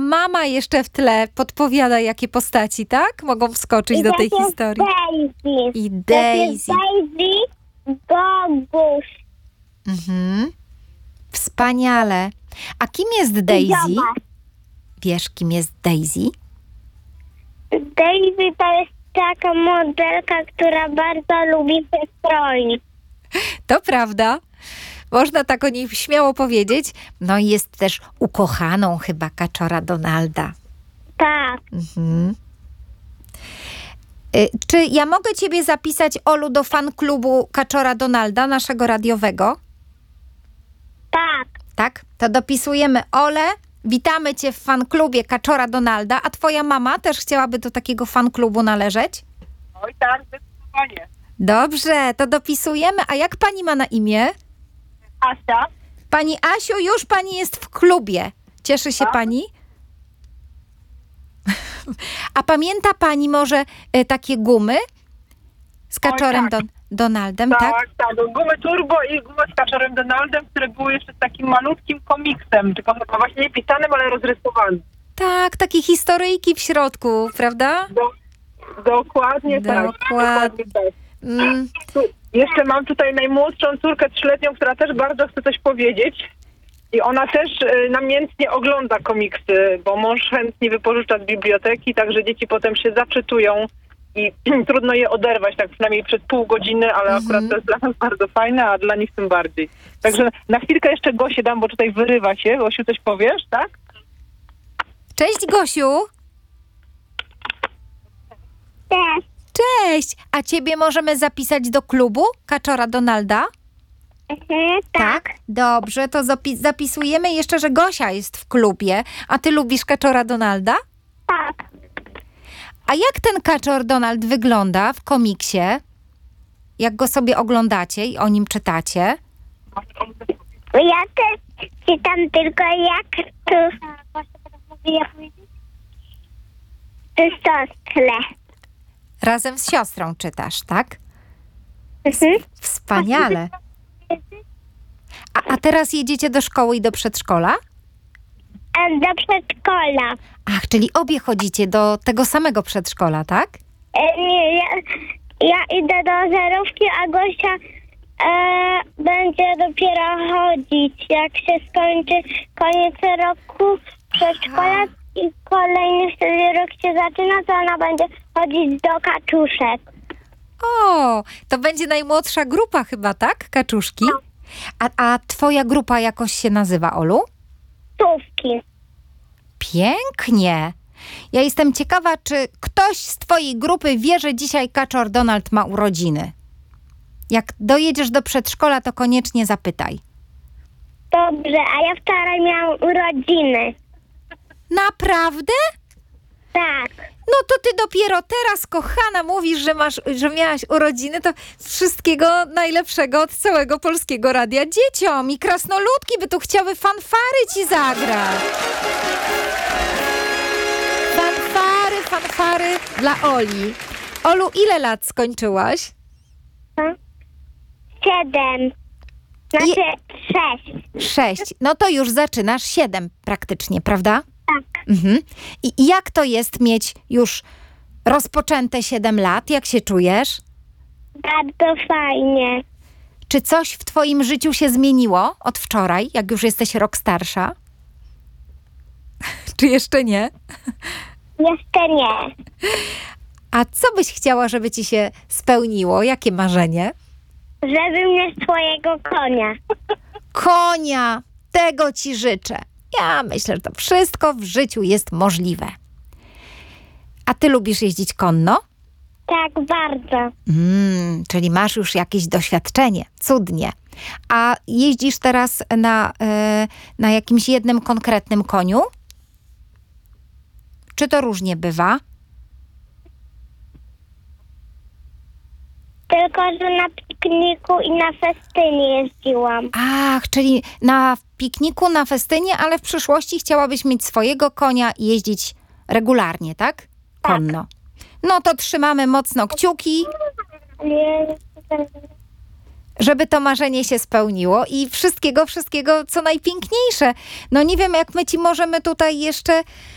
mama jeszcze w tle podpowiada, jakie postaci, tak? Mogą wskoczyć do tej historii. Daisy. I To jest Daisy. Daisy, Boguś. Mhm. Wspaniale. A kim jest Daisy? Zobacz. Wiesz, kim jest Daisy? Daisy to jest taka modelka, która bardzo lubi się stroić. To prawda. Można tak o niej śmiało powiedzieć. No i jest też ukochaną chyba kaczora Donalda. Tak. Mhm. Czy ja mogę ciebie zapisać, Olu, do fan-klubu kaczora Donalda, naszego radiowego? Tak. Tak? To dopisujemy Olę. Witamy cię w fan-klubie kaczora Donalda. A twoja mama też chciałaby do takiego fan-klubu należeć? Oj tak, zdecydowanie. Dobrze, to dopisujemy. A jak pani ma na imię? Asia? Pani Asiu, już pani jest w klubie. Cieszy się Tak. pani? A pamięta pani może takie gumy z kaczorem tak. Donaldem, tak? Tak. Gumę turbo i gumę z kaczorem Donaldem, które były jeszcze z takim malutkim komiksem, tylko chyba właśnie nie pisanym, ale rozrysowanym. Tak, takie historyjki w środku, prawda? Dokładnie tak. Dokładnie. Tak. Mm, Jeszcze mam tutaj najmłodszą córkę 3-letnią, która też bardzo chce coś powiedzieć. I ona też namiętnie ogląda komiksy, bo mąż chętnie wypożycza z biblioteki, także dzieci potem się zaczytują i trudno je oderwać, tak przynajmniej przez pół godziny, ale akurat to jest dla nas bardzo fajne, a dla nich tym bardziej. Także na chwilkę jeszcze Gosię dam, bo tutaj wyrywa się. Gosiu, coś powiesz, tak? Cześć, Gosiu. Też. Cześć. A ciebie możemy zapisać do klubu kaczora Donalda? Tak. Dobrze, to zapisujemy jeszcze, że Gosia jest w klubie. A ty lubisz kaczora Donalda? Tak. A jak ten kaczor Donald wygląda w komiksie? Jak go sobie oglądacie i o nim czytacie? Ja też czytam tylko jak tu... siostrę. Razem z siostrą czytasz, tak? Mhm. Wspaniale. A teraz jedziecie do szkoły i do przedszkola? Do przedszkola. Ach, czyli obie chodzicie do tego samego przedszkola, tak? Nie, ja idę do zerówki, a Gosia będzie dopiero chodzić. Jak się skończy koniec roku przedszkola i kolejny wtedy rok się zaczyna, to ona będzie chodzić do kaczuszek. O, to będzie najmłodsza grupa chyba, tak? Kaczuszki? A twoja grupa jakoś się nazywa, Olu? Tówki. Pięknie. Ja jestem ciekawa, czy ktoś z twojej grupy wie, że dzisiaj kaczor Donald ma urodziny. Jak dojedziesz do przedszkola, to koniecznie zapytaj. Dobrze, a ja wczoraj miałam urodziny. Naprawdę? Tak. No to ty dopiero teraz, kochana, mówisz, że miałaś urodziny, to wszystkiego najlepszego od całego Polskiego Radia dzieciom. I krasnoludki by tu chciały fanfary ci zagrać. Fanfary dla Oli. Olu, ile lat skończyłaś? 7. Znaczy 6. 6. No to już zaczynasz 7 praktycznie, prawda? Tak. Mhm. I jak to jest mieć już rozpoczęte 7 lat? Jak się czujesz? Bardzo fajnie. Czy coś w twoim życiu się zmieniło od wczoraj, jak już jesteś rok starsza? Czy jeszcze nie? Jeszcze nie. A co byś chciała, żeby ci się spełniło? Jakie marzenie? Żeby mieć swojego konia. Konia! Tego ci życzę. Ja myślę, że to wszystko w życiu jest możliwe. A ty lubisz jeździć konno? Tak, bardzo. Czyli masz już jakieś doświadczenie. Cudnie. A jeździsz teraz na jakimś jednym konkretnym koniu? Czy to różnie bywa? Tylko, że na pikniku i na festynie jeździłam. Ach, czyli na pikniku, na festynie, ale w przyszłości chciałabyś mieć swojego konia i jeździć regularnie, tak? Konno. No to trzymamy mocno kciuki, żeby to marzenie się spełniło i wszystkiego, co najpiękniejsze. No nie wiem, jak my ci możemy tutaj jeszcze